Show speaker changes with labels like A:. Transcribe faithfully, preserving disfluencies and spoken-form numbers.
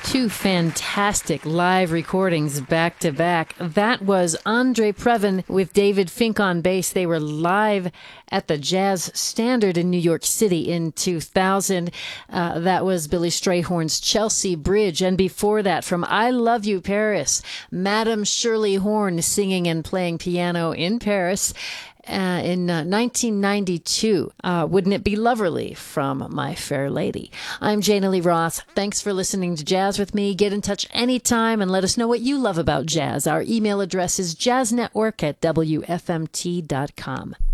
A: Two fantastic live recordings back to back. That was Andre Previn with David Fink on bass. They were live at the Jazz Standard in New York City in two thousand. Uh, that was Billy Strayhorn's Chelsea Bridge. And before that, from I Love You, Paris, Madame Shirley Horn singing and playing piano in Paris. Uh, in uh, nineteen ninety-two. Uh, Wouldn't It Be Loverly from My Fair Lady. I'm Jana Lee Roth. Thanks for listening to Jazz with me. Get in touch anytime and let us know what you love about jazz. Our email address is jazznetwork at w f m t dot com.